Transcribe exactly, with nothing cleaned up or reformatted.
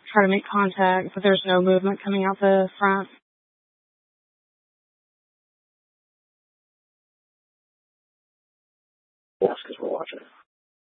try to make contact, but there's no movement coming out the front. Yes, because we're watching.